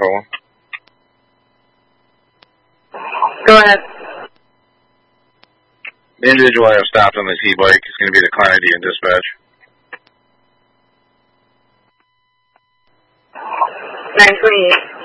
hold on. Go ahead. The individual I have stopped on the T-bike is going to be the client ID in dispatch. 928.